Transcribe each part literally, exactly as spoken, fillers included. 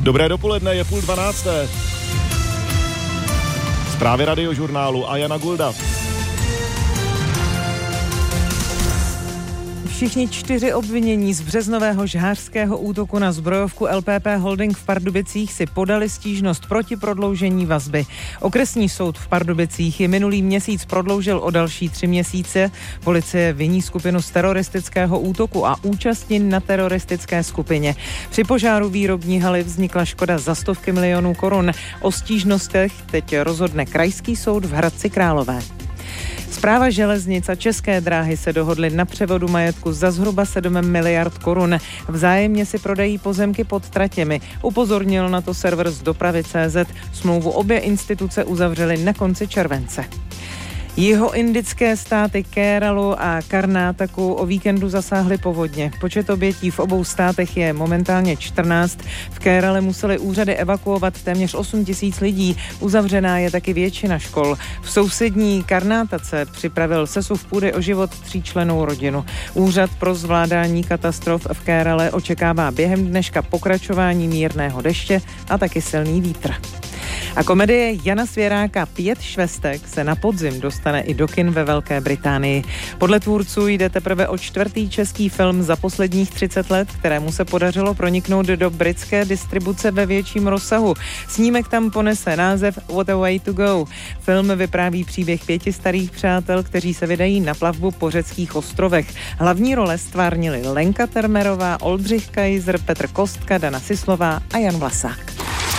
Dobré dopoledne, je půl dvanácté. Zprávy Radiožurnálu a Jana Gulda. Všichni čtyři obvinění z březnového žhářského útoku na zbrojovku L P P Holding v Pardubicích si podali stížnost proti prodloužení vazby. Okresní soud v Pardubicích ji minulý měsíc prodloužil o další tři měsíce. Policie viní skupinu z teroristického útoku a účasti na teroristické skupině. Při požáru výrobní haly vznikla škoda za stovky milionů korun. O stížnostech teď rozhodne Krajský soud v Hradci Králové. Správa železnic a České dráhy se dohodly na převodu majetku za zhruba sedm miliard korun. Vzájemně si prodají pozemky pod tratěmi. Upozornil na to server z dopravy tečka cé zet. Smlouvu obě instituce uzavřely na konci července. Jihoindické státy Kéralu a Karnátaku o víkendu zasáhly povodně. Počet obětí v obou státech je momentálně čtrnáct. V Kérale museli úřady evakuovat téměř osm tisíc lidí. Uzavřená je taky většina škol. V sousední Karnátace připravil sesuv půdy o život tříčlennou rodinu. Úřad pro zvládání katastrof v Kérale očekává během dneška pokračování mírného deště a taky silný vítr. A komedie Jana Svěráka Pět švestek se na podzim dostane i do kin ve Velké Británii. Podle tvůrců jde teprve o čtvrtý český film za posledních třicet let, kterému se podařilo proniknout do britské distribuce ve větším rozsahu. Snímek tam ponese název What a Way to Go. Film vypráví příběh pěti starých přátel, kteří se vydají na plavbu po řeckých ostrovech. Hlavní role stvárnili Lenka Termerová, Oldřich Kaiser, Petr Kostka, Dana Sislová a Jan Vlasák.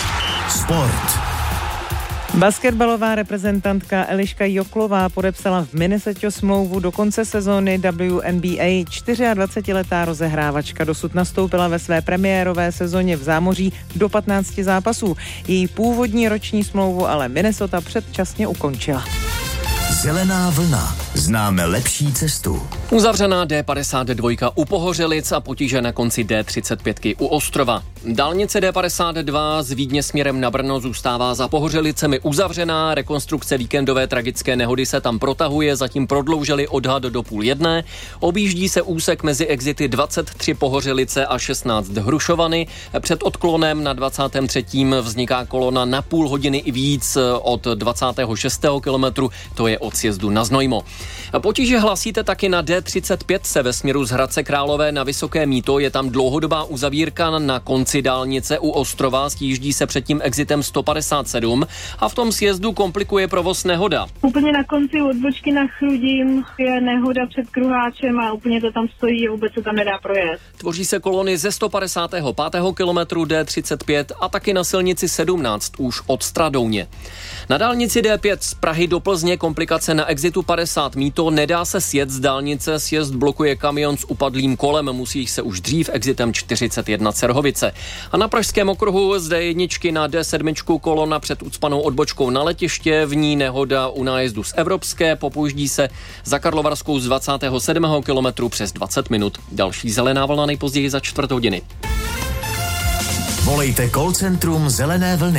Sport. Basketbalová reprezentantka Eliška Joklová podepsala v Minnesotě smlouvu do konce sezóny W N B A. dvacetičtyřletá rozehrávačka dosud nastoupila ve své premiérové sezóně v zámoří do patnácti zápasů. Její původní roční smlouvu ale Minnesota předčasně ukončila. Zelená vlna. Známe lepší cestu. Uzavřená D padesát dva u Pohořelic a potíže na konci D třicet pět u Ostrova. Dálnice D padesát dva z Vídně směrem na Brno zůstává za Pohořelicemi uzavřená. Rekonstrukce víkendové tragické nehody se tam protahuje, zatím prodloužili odhad do půl jedné. Objíždí se úsek mezi exity dvacet tři Pohořelice a šestnáct Hrušovany. Před odklonem na dvacátém třetím vzniká kolona na půl hodiny i víc od dvacátého šestého kilometru, to je od sjezdu na Znojmo. Potíže hlasíte taky na D třicet pět se ve směru z Hradce Králové na Vysoké Mýto. Je tam dlouhodobá uzavírka na konci dálnice u Ostrova, stíždí se před tím exitem sto padesát sedm a v tom sjezdu komplikuje provoz nehoda. Úplně na konci odbočky na Chrudím je nehoda před kruháčem a úplně to tam stojí a vůbec se tam nedá projet. Tvoří se kolony ze sto padesátého pátého kilometru D třicet pět a taky na silnici sedmnáct už od Stradouně. Na dálnici D pět z Prahy do Plzně komplikace na exitu padesát Mýto, nedá se sjet z dálnice, sjezd blokuje kamion s upadlým kolem, musí se už dřív exitem čtyřicet jedna Cerhovice. A na pražském okruhu z D jedna na D sedm kolona před ucpanou odbočkou na letiště, v ní nehoda u nájezdu z Evropské, popouždí se za Karlovarskou z dvacátého sedmého kilometru přes dvacet minut. Další zelená vlna nejpozději za čtvrt hodiny. Volejte call centrum Zelené vlny.